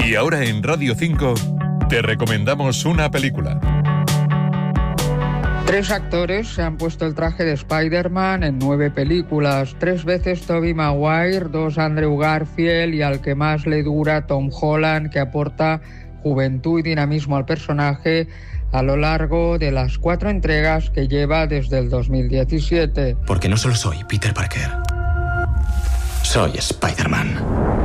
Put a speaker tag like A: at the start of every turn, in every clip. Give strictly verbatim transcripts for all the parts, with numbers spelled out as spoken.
A: Y ahora en Radio cinco te recomendamos una película.
B: Tres actores se han puesto el traje de Spider-Man en nueve películas. Tres veces Tobey Maguire, dos Andrew Garfield y al que más le dura Tom Holland, que aporta juventud y dinamismo al personaje a lo largo de las cuatro entregas que lleva desde el dos mil diecisiete.
C: Porque no solo soy Peter Parker, soy Spider-Man.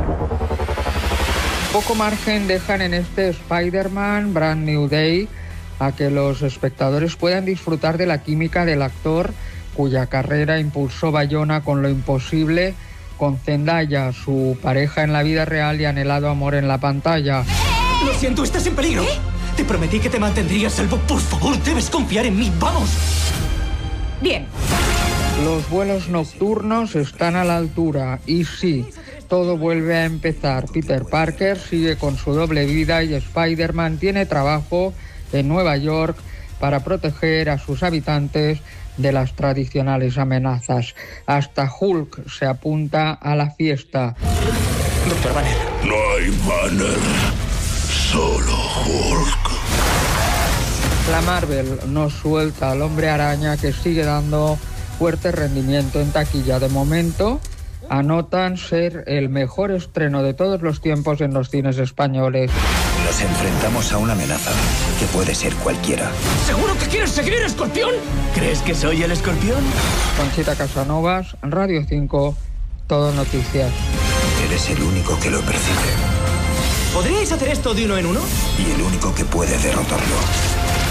B: Poco margen dejan en este Spider-Man Brand New Day a que los espectadores puedan disfrutar de la química del actor cuya carrera impulsó Bayona con Lo Imposible, con Zendaya, su pareja en la vida real y anhelado amor en la pantalla.
C: Lo siento, estás en peligro. ¿Qué? Te prometí que te mantendría a salvo. Por favor, debes confiar en mí. ¡Vamos!
D: Bien.
B: Los vuelos nocturnos están a la altura y sí, todo vuelve a empezar. Peter Parker sigue con su doble vida y Spider-Man tiene trabajo en Nueva York para proteger a sus habitantes de las tradicionales amenazas. Hasta Hulk se apunta a la fiesta.
C: Doctor Banner.
E: No hay Banner, solo Hulk.
B: La Marvel nos suelta al Hombre Araña, que sigue dando fuerte rendimiento en taquilla. De momento anotan ser el mejor estreno de todos los tiempos en los cines españoles.
F: Nos enfrentamos a una amenaza que puede ser cualquiera.
C: ¿Seguro que quieres seguir, Escorpión? ¿Crees que soy el Escorpión?
B: Conchita Casanovas, Radio cinco, Todo Noticias.
F: Eres el único que lo percibe.
C: ¿Podríais hacer esto de uno en uno?
F: Y el único que puede derrotarlo.